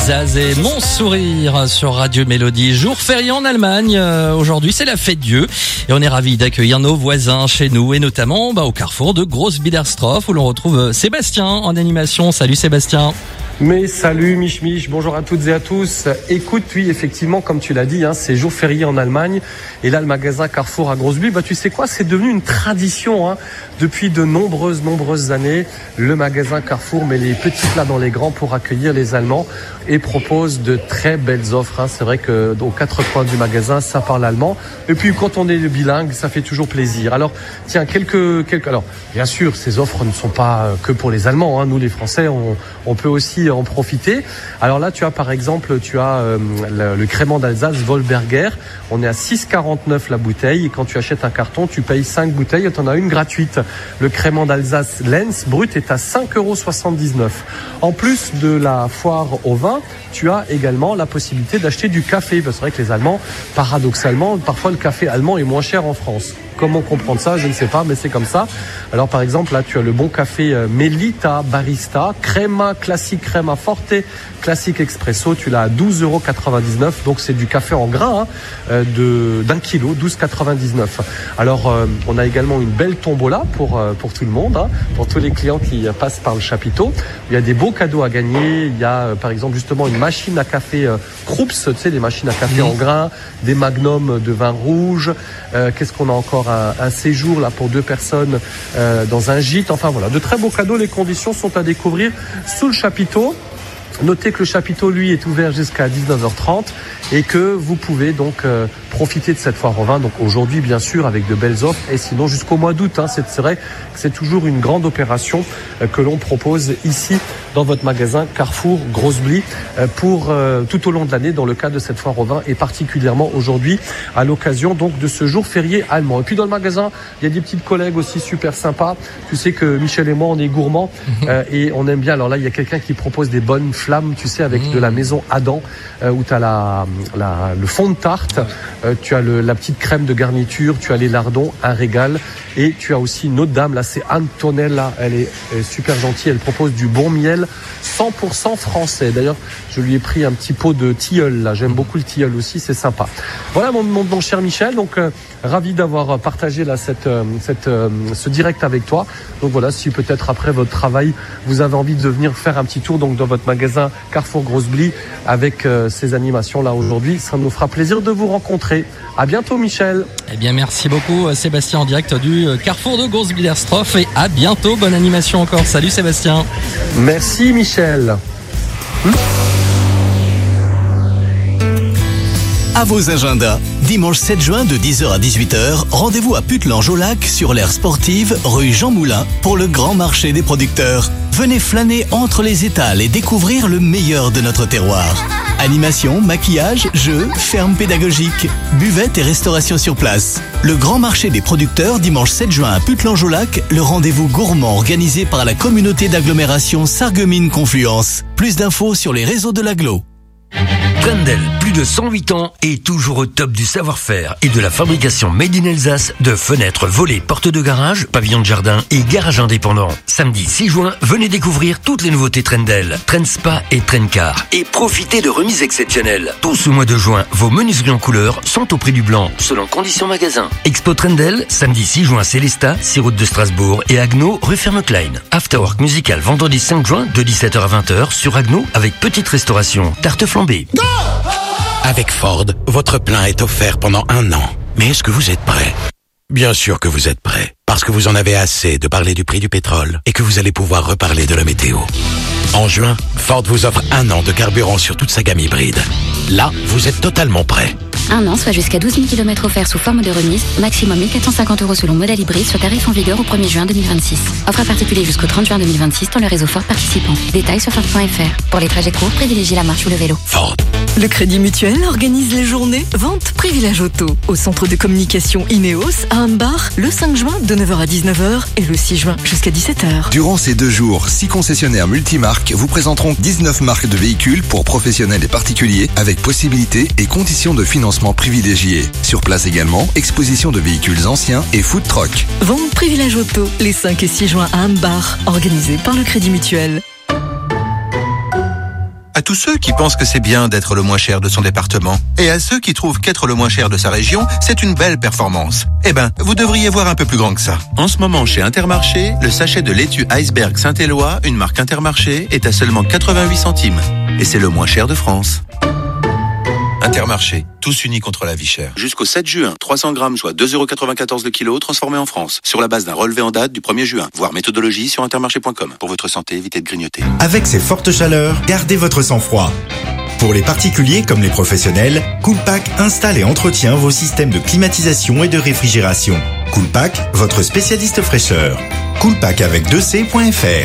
Zaz et Mon Sourire sur Radio Mélodie. Jour férié en Allemagne. Aujourd'hui, c'est la fête Dieu. Et on est ravis d'accueillir nos voisins chez nous et notamment au carrefour de Groß-Biederstroff où l'on retrouve Sébastien en animation. Salut Sébastien. Mais salut Mich, bonjour à toutes et à tous. Écoute, oui, effectivement, comme tu l'as dit, c'est jour férié en Allemagne. Et là, le magasin Carrefour à Groß-Biederstroff, tu sais quoi, c'est devenu une tradition. Depuis de nombreuses années, le magasin Carrefour met les petits plats dans les grands pour accueillir les Allemands et propose de très belles offres. C'est vrai que aux quatre coins du magasin, ça parle allemand. Et puis, quand on est bilingue, ça fait toujours plaisir. Alors, tiens, alors, bien sûr, ces offres ne sont pas que pour les Allemands. Nous, les Français, on peut aussi en profiter. Alors là, tu as par exemple, le crément d'Alsace Wolberger. On est à 6,49 la bouteille. Et quand tu achètes un carton, tu payes 5 bouteilles et tu en as une gratuite. Le crément d'Alsace Lenz brut est à 5,79 €. En plus de la foire au vin, tu as également la possibilité d'acheter du café. Parce que c'est vrai que les Allemands, paradoxalement, parfois le café allemand est moins cher en France. Comment comprendre ça, je ne sais pas, mais c'est comme ça. Alors par exemple, là tu as le bon café Melita Barista, Crema Classique, Crema Forte, Classique Expresso, tu l'as à 12,99 €, donc c'est du café en grains d'un kilo, 12,99 €. Alors on a également une belle tombola pour tout le monde, pour tous les clients qui passent par le chapiteau. Il y a des beaux cadeaux à gagner, il y a par exemple justement une machine à café Krups, tu sais, des machines à café en grains, des magnums de vin rouge, qu'est-ce qu'on a encore, un séjour là pour 2 personnes dans un gîte. Enfin voilà, de très beaux cadeaux. Les conditions sont à découvrir sous le chapiteau. Notez que le chapiteau, lui, est ouvert jusqu'à 19h30 et que vous pouvez donc profiter de cette foire au vin. Donc aujourd'hui, bien sûr, avec de belles offres et sinon jusqu'au mois d'août. C'est vrai que c'est toujours une grande opération que l'on propose ici dans votre magasin Carrefour Groß-Biederstroff pour tout au long de l'année dans le cadre de cette foire au vin et particulièrement aujourd'hui à l'occasion donc de ce jour férié allemand. Et puis dans le magasin, il y a des petites collègues aussi super sympas. Tu sais que Michel et moi, on est gourmands et on aime bien. Alors là, il y a quelqu'un qui propose des bonnes flammes, tu sais, avec de la maison Adam où tu as le fond de tarte, tu as la petite crème de garniture, tu as les lardons, un régal. Et tu as aussi une autre dame, là c'est Antonella, elle est super gentille, elle propose du bon miel 100% français. D'ailleurs, je lui ai pris un petit pot de tilleul, là j'aime beaucoup le tilleul aussi, c'est sympa. Voilà mon cher Michel, donc ravi d'avoir partagé là ce direct avec toi. Donc voilà, si peut-être après votre travail, vous avez envie de venir faire un petit tour donc dans votre magasin Carrefour Groß-Biederstroff avec ces animations là aujourd'hui, ça nous fera plaisir de vous rencontrer. À bientôt Michel. Eh bien merci beaucoup Sébastien en direct du Carrefour de Groß-Biederstroff et à bientôt, bonne animation encore. Salut Sébastien. Merci Michel. À vos agendas, dimanche 7 juin de 10h à 18h, rendez-vous à Putelange-au-Lac sur l'aire sportive rue Jean Moulin pour le grand marché des producteurs. Venez flâner entre les étals et découvrir le meilleur de notre terroir. Animation, maquillage, jeux, ferme pédagogique, buvette et restauration sur place. Le grand marché des producteurs dimanche 7 juin à Putelange-au-Lac, le rendez-vous gourmand organisé par la communauté d'agglomération Sarreguemines Confluence. Plus d'infos sur les réseaux de l'agglo. Trendel, plus de 108 ans et toujours au top du savoir-faire et de la fabrication made in Alsace de fenêtres, volets, portes de garage, pavillons de jardin et garages indépendants. Samedi 6 juin, venez découvrir toutes les nouveautés Trendel, Trendspa et Trendcar et profitez de remises exceptionnelles. Tout ce mois de juin, vos menuiseries en couleur sont au prix du blanc, selon conditions magasin. Expo Trendel, samedi 6 juin Célestat, 6 route de Strasbourg et Agno, rue Ferme-Klein. Afterwork musical vendredi 5 juin de 17h à 20h sur Agno avec petite restauration, tarte flambée. Avec Ford, votre plein est offert pendant 1 an. Mais est-ce que vous êtes prêt ? Bien sûr que vous êtes prêt, parce que vous en avez assez de parler du prix du pétrole et que vous allez pouvoir reparler de la météo. En juin, Ford vous offre 1 an de carburant sur toute sa gamme hybride. Là, vous êtes totalement prêt. 1 an, soit jusqu'à 12 000 km offerts sous forme de remise, maximum 1 450 € selon modèle hybride sur tarif en vigueur au 1er juin 2026. Offre à particulier jusqu'au 30 juin 2026 dans le réseau Ford participant. Détails sur Ford.fr. Pour les trajets courts, privilégiez la marche ou le vélo. Ford. Le Crédit Mutuel organise les journées Vente Privilège Auto au centre de communication Ineos à Ambach le 5 juin de 9h à 19h et le 6 juin jusqu'à 17h. Durant ces 2 jours, 6 concessionnaires multimarques vous présenteront 19 marques de véhicules pour professionnels et particuliers avec possibilités et conditions de financement privilégiées. Sur place également, exposition de véhicules anciens et food truck. Vente Privilège Auto les 5 et 6 juin à Ambach, organisé par le Crédit Mutuel. À tous ceux qui pensent que c'est bien d'être le moins cher de son département. Et à ceux qui trouvent qu'être le moins cher de sa région, c'est une belle performance. Eh ben, vous devriez voir un peu plus grand que ça. En ce moment, chez Intermarché, le sachet de laitue Iceberg Saint-Éloi, une marque Intermarché, est à seulement 88 centimes. Et c'est le moins cher de France. Intermarché, tous unis contre la vie chère. Jusqu'au 7 juin, 300 grammes, soit 2,94€ le kilo, transformés en France. Sur la base d'un relevé en date du 1er juin. Voir méthodologie sur intermarché.com. Pour votre santé, évitez de grignoter. Avec ces fortes chaleurs, gardez votre sang-froid. Pour les particuliers comme les professionnels, Coolpack installe et entretient vos systèmes de climatisation et de réfrigération. Coolpack, votre spécialiste fraîcheur. Coolpack avec 2c.fr.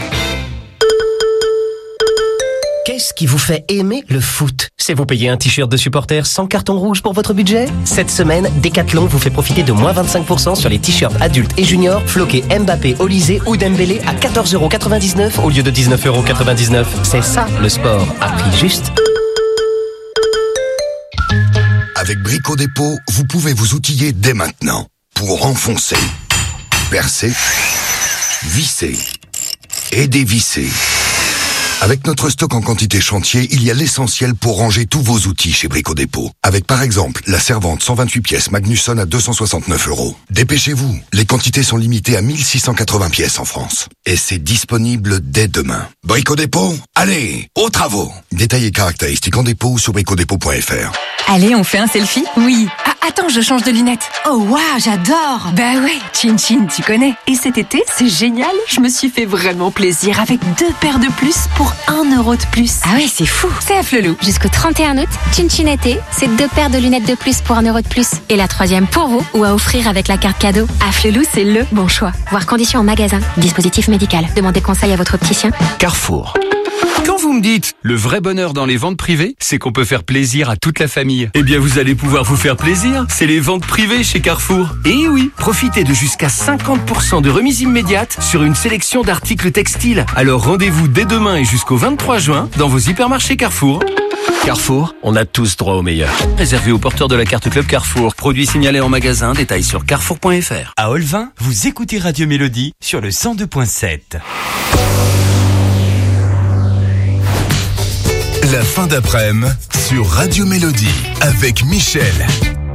Qu'est-ce qui vous fait aimer le foot? C'est vous payer un t-shirt de supporter sans carton rouge pour votre budget? Cette semaine, Decathlon vous fait profiter de moins 25% sur les t-shirts adultes et juniors floqués Mbappé, Olysée ou Dembélé à 14,99€ au lieu de 19,99€. C'est ça le sport à prix juste. Avec Brico Dépôt, vous pouvez vous outiller dès maintenant pour enfoncer, percer, visser et dévisser. Avec notre stock en quantité chantier, il y a l'essentiel pour ranger tous vos outils chez Brico Dépôt. Avec par exemple la servante 128 pièces Magnusson à 269€. Dépêchez-vous, les quantités sont limitées à 1680 pièces en France. Et c'est disponible dès demain. Brico Dépôt, allez, aux travaux. Détails et caractéristiques en dépôt ou sur bricodépôt.fr. Allez, on fait un selfie? Oui. Ah, attends, je change de lunettes. Oh waouh, j'adore. Bah ouais, Chin Chin, tu connais. Et cet été, c'est génial, je me suis fait vraiment plaisir avec 2 paires de plus pour 1€ de plus. Ah ouais, c'est fou. C'est à Flelou. Jusqu'au 31 août, Chin Chin été, c'est 2 paires de lunettes de plus pour 1€ de plus. Et la 3e pour vous ou à offrir avec la carte cadeau. À Flelou, c'est le bon choix. Voir conditions en magasin. Dispositif médical. Demandez conseil à votre opticien. Carrefour. Quand vous me dites le vrai bonheur dans les ventes privées, c'est qu'on peut faire plaisir à toute la famille. Eh bien, vous allez pouvoir vous faire plaisir. C'est les ventes privées chez Carrefour. Et oui, profitez de jusqu'à 50% de remise immédiate sur une sélection d'articles textiles. Alors rendez-vous dès demain et jusqu'au 23 juin dans vos hypermarchés Carrefour. Carrefour, on a tous droit au meilleur. Réservé aux porteurs de la carte Club Carrefour. Produits signalés en magasin, détails sur carrefour.fr. À Olvin, vous écoutez Radio Mélodie sur le 102.7. La fin d'après-midi sur Radio Mélodie avec Michel.